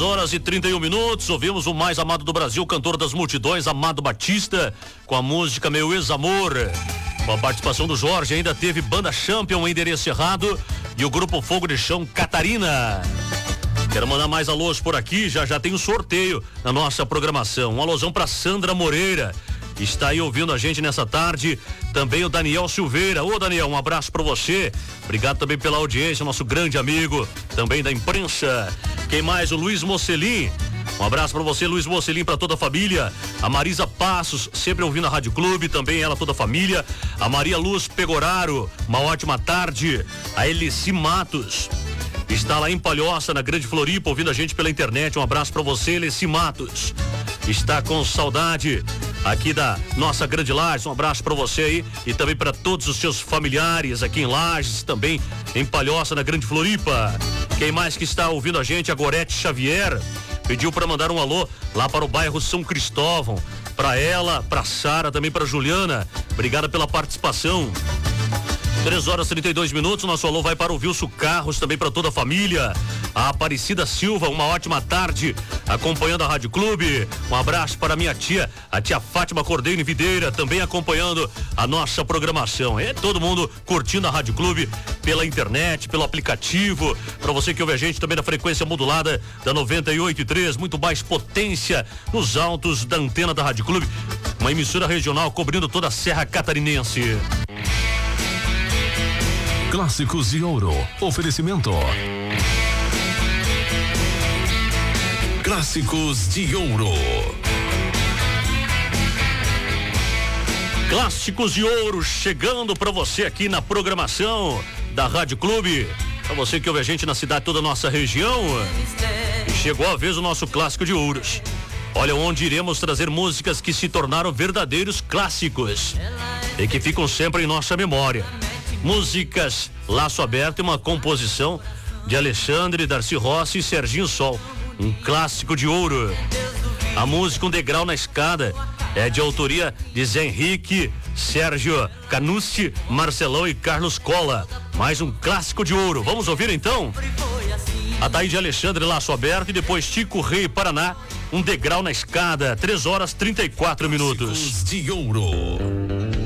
horas e 31 minutos, ouvimos o mais amado do Brasil, cantor das multidões, Amado Batista, com a música Meu Ex-Amor. Com a participação do Jorge, ainda teve Banda Champion, Endereço Errado, e o Grupo Fogo de Chão, Catarina. Quero mandar mais alôs por aqui, já tem um sorteio na nossa programação. Um alôzão pra Sandra Moreira, que está aí ouvindo a gente nessa tarde. Também o Daniel Silveira. Ô Daniel, um abraço pra você. Obrigado também pela audiência, nosso grande amigo, também da imprensa. Quem mais? O Luiz Mocelin. Um abraço pra você, Luiz Mocelin, pra toda a família. A Marisa Passos, sempre ouvindo a Rádio Clube, também ela, toda a família. A Maria Luz Pegoraro, uma ótima tarde. A Elici Matos está lá em Palhoça, na Grande Floripa, ouvindo a gente pela internet. Um abraço pra você, Elici Matos. Está com saudade aqui da nossa Grande Lages. Um abraço pra você aí e também pra todos os seus familiares aqui em Lages, também em Palhoça, na Grande Floripa. Quem mais que está ouvindo a gente? A Gorete Xavier pediu para mandar um alô lá para o bairro São Cristóvão, para ela, para Sara, também para Juliana. Obrigada pela participação. 3 horas e 32 minutos, nosso alô vai para o Wilson Carros, também para toda a família. A Aparecida Silva, uma ótima tarde, acompanhando a Rádio Clube. Um abraço para minha tia, a tia Fátima Cordeiro Videira, também acompanhando a nossa programação. É todo mundo curtindo a Rádio Clube pela internet, pelo aplicativo. Para você que ouve a gente também na frequência modulada da 98.3, muito mais potência nos altos da antena da Rádio Clube. Uma emissora regional cobrindo toda a Serra Catarinense. Clássicos de Ouro. Oferecimento. Clássicos de Ouro. Clássicos de Ouro chegando para você aqui na programação da Rádio Clube. Para você que ouve a gente na cidade, toda a nossa região. E chegou a vez o nosso Clássico de Ouros. Olha, onde iremos trazer músicas que se tornaram verdadeiros clássicos e que ficam sempre em nossa memória. Músicas Laço Aberto e uma composição de Alexandre, Darcy Rossi e Serginho Sol. Um clássico de ouro. A música Um Degrau na Escada é de autoria de Zé Henrique, Sérgio Canusti, Marcelão e Carlos Cola. Mais um clássico de ouro. Vamos ouvir então? A daí de Alexandre, Laço Aberto, e depois Chico Rei, Paraná, Um Degrau na Escada. 3 horas 34 minutos. Clássicos de Ouro.